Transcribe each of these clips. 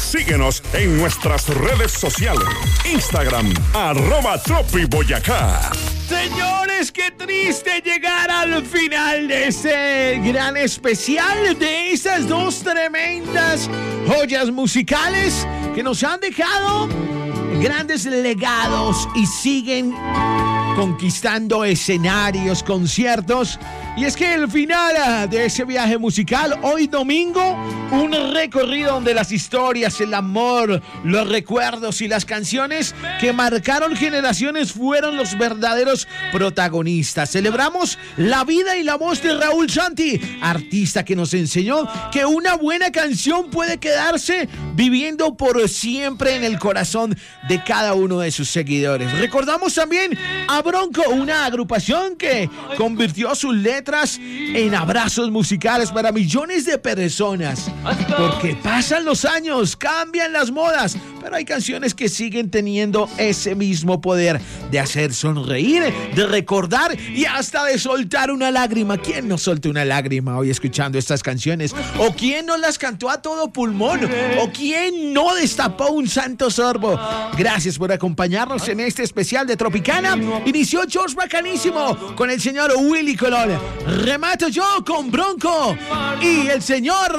Síguenos en nuestras redes sociales. Instagram, @TropiBoyacá. Señores, qué triste llegar al final de este gran especial de esas dos tremendas joyas musicales que nos han dejado grandes legados y siguen conquistando escenarios, conciertos. Y es que el final de ese viaje musical, hoy domingo, un recorrido donde las historias, el amor, los recuerdos y las canciones que marcaron generaciones fueron los verdaderos protagonistas. Celebramos la vida y la voz de Raúl Santi, artista que nos enseñó que una buena canción puede quedarse viviendo por siempre en el corazón de cada uno de sus seguidores. Recordamos también a Bronco, una agrupación que convirtió sus letras en abrazos musicales para millones de personas. Porque pasan los años, cambian las modas, pero hay canciones que siguen teniendo ese mismo poder de hacer sonreír, de recordar y hasta de soltar una lágrima. ¿Quién no soltó una lágrima hoy escuchando estas canciones? ¿O quién no las cantó a todo pulmón? ¿O quién no destapó un santo sorbo? Gracias por acompañarnos en este especial de Tropicana. Inició George Bacanísimo con el señor Willy Colón. Remato yo con Bronco y el señor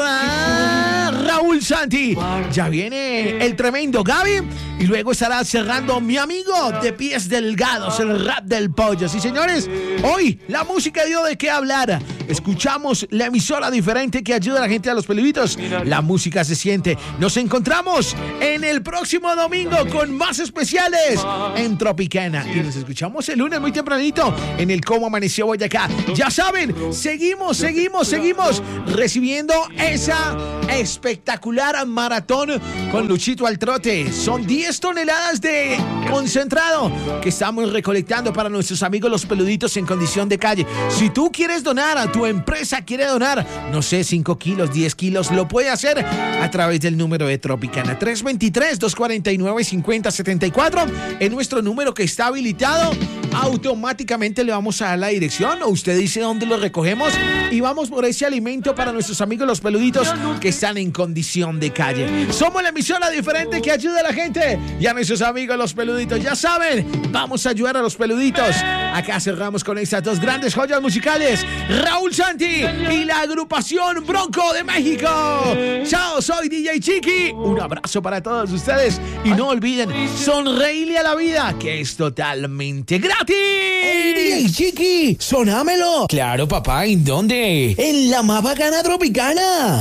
Raúl Santi. Ya viene el tremendo Gaby y luego estará cerrando mi amigo de pies delgados, el rap del pollo. Sí, señores, hoy la música dio de qué hablar. Escuchamos la emisora diferente que ayuda a la gente, a los peluditos. La música se siente. Nos encontramos en el próximo domingo con más especiales en Tropicana. Y nos escuchamos el lunes muy tempranito en el Cómo Amaneció Boyacá. Ya saben, seguimos recibiendo esa espectacular maratón con Luchito al Trote. Son 10 toneladas de concentrado que estamos recolectando para nuestros amigos los peluditos en condición de calle. Si tú quieres donar, a tu empresa quiere donar, no sé, 5 kilos, 10 kilos, lo puede hacer a través del número de Tropicana 323-249-5074. En nuestro número que está habilitado, automáticamente le vamos a dar la dirección, o usted dice dónde lo recogemos y vamos por ese alimento para nuestros amigos los peluditos que están en condición de calle. Somos la emisora diferente que ayuda a la gente y a nuestros amigos los peluditos. Ya saben, vamos a ayudar a los peluditos. Acá cerramos con estas dos grandes joyas musicales, Raúl Santi y la agrupación Bronco de México. Chao, soy DJ Chiqui. Un abrazo para todos ustedes y no olviden sonreírle a la vida, que es totalmente gratis. ¡Hey, DJ Chiqui! ¡Sonámelo! Claro, papá, ¿en dónde? En la más bacana Tropicana.